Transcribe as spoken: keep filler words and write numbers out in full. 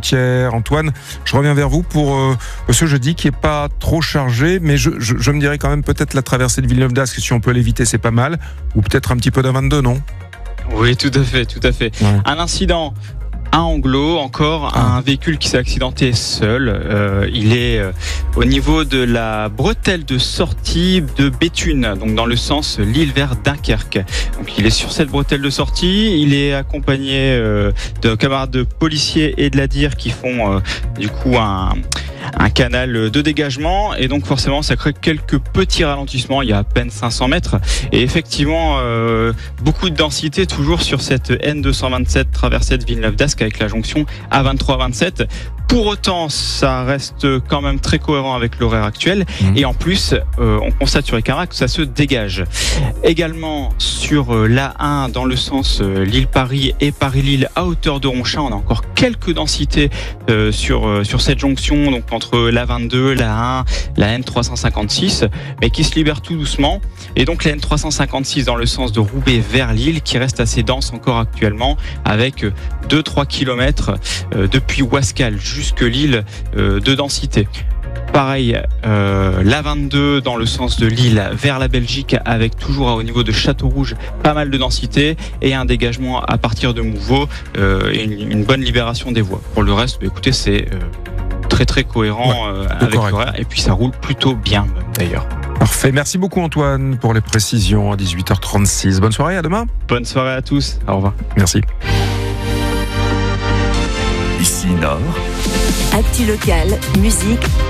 routière. Antoine, je reviens vers vous pour euh, ce jeudi qui est pas trop chargé, mais je, je, je me dirais quand même peut-être la traversée de Villeneuve-d'Ascq, si on peut l'éviter, c'est pas mal, ou peut-être un petit peu d'A vingt-deux, non ? Oui, tout à fait, tout à fait. Ouais. Un incident à Anglo, encore ah. un véhicule qui s'est accidenté seul. Euh, il est euh, au niveau de la bretelle de sortie de Béthune, donc dans le sens Lille vers Dunkerque. Donc il est sur cette bretelle de sortie. Il est accompagné euh, de camarades de policiers et de la D I R qui font euh, du coup un un canal de dégagement, et donc forcément ça crée quelques petits ralentissements. Il y a à peine cinq cents mètres et effectivement euh, beaucoup de densité toujours sur cette N deux cent vingt-sept traversée de Villeneuve-d'Ascq avec la jonction A vingt-trois vingt-sept. Pour autant, ça reste quand même très cohérent avec l'horaire actuel. Mmh. Et en plus, euh, on constate sur les caméras que ça se dégage. Également, sur euh, l'A un, dans le sens euh, Lille-Paris et Paris-Lille, à hauteur de Ronchin, on a encore quelques densités euh, sur, euh, sur cette jonction, donc entre l'A vingt-deux, l'A un, la N trois cent cinquante-six, mais qui se libère tout doucement. Et donc la N trois cent cinquante-six dans le sens de Roubaix vers Lille, qui reste assez dense encore actuellement, avec deux à trois kilomètres euh, depuis Ouascal jusque Lille euh, de densité. Pareil, euh, l'A vingt-deux dans le sens de Lille vers la Belgique, avec toujours au niveau de Châteaurouge pas mal de densité et un dégagement à partir de Mouveau euh, et une, une bonne libération des voies. Pour le reste, bah, écoutez, c'est euh, très très cohérent ouais, euh, avec l'horaire, et puis ça roule plutôt bien d'ailleurs. Parfait, merci beaucoup Antoine pour les précisions à dix-huit heures trente-six. Bonne soirée, à demain. Bonne soirée à tous, au revoir. Merci. Ici Nord. Actu locale, musique.